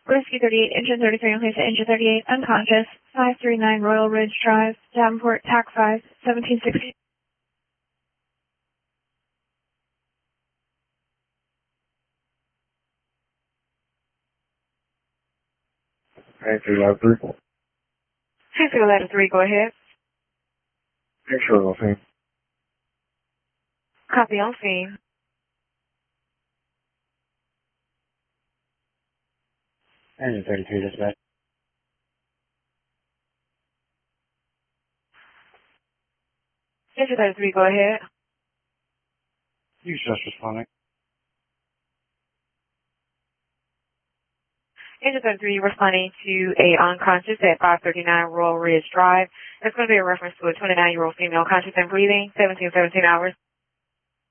Whiskey 38, engine 33, in place of engine 38, unconscious, 539 Royal Ridge Drive, Davenport, TAC 5, 1760. Hey, 3 Hey, 3, go ahead. Make sure the thing. Copy on scene. Engine 32, dispatch. Engine 33, go ahead. You just responding. Engine 33 responding to a unconscious at 539 Royal Ridge Drive. That's going to be a reference to a 29-year-old female conscious and breathing, 17 hours.